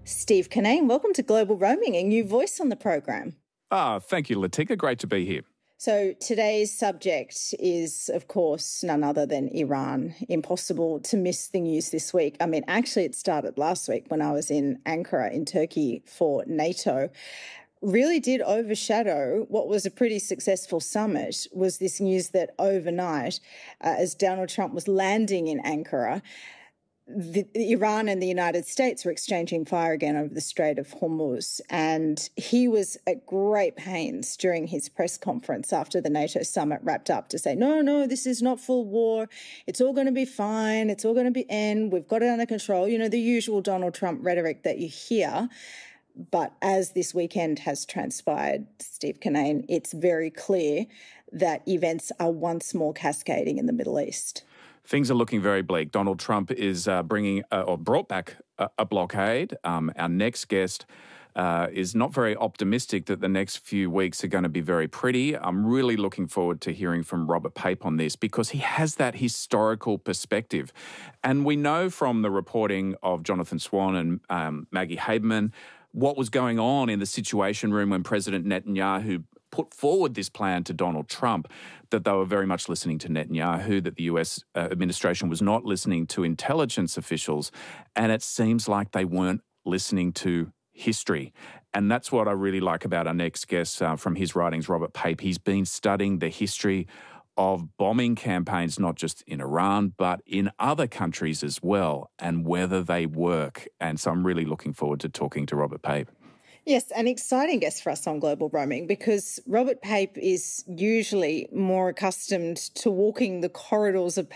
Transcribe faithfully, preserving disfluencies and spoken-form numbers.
Steve Kinane, welcome to Global Roaming, a new voice on the program. Ah, thank you, Latika. Great to be here. So today's subject is, of course, none other than Iran. Impossible to miss the news this week. I mean, actually, it started last week when I was in Ankara in Turkey for NATO. Really did overshadow what was a pretty successful summit was this news that overnight, uh, as Donald Trump was landing in Ankara, The, Iran and the United States were exchanging fire again over the Strait of Hormuz. And he was at great pains during his press conference after the NATO summit wrapped up to say, no, no, this is not full war. It's all going to be fine. It's all going to be end. We've got it under control. You know, the usual Donald Trump rhetoric that you hear. But as this weekend has transpired, Steve Kinane, it's very clear that events are once more cascading in the Middle East. Things are looking very bleak. Donald Trump is uh, bringing uh, or brought back a, a blockade. Um, our next guest uh, is not very optimistic that the next few weeks are going to be very pretty. I'm really looking forward to hearing from Robert Pape on this because he has that historical perspective. And we know from the reporting of Jonathan Swan and um, Maggie Haberman what was going on in the Situation Room when President Netanyahu put forward this plan to Donald Trump, that they were very much listening to Netanyahu, that the U S uh, administration was not listening to intelligence officials, and it seems like they weren't listening to history. And that's what I really like about our next guest uh, from his writings, Robert Pape. He's been studying the history of bombing campaigns, not just in Iran, but in other countries as well, and whether they work. And so I'm really looking forward to talking to Robert Pape. Yes, an exciting guest for us on Global Roaming because Robert Pape is usually more accustomed to walking the corridors of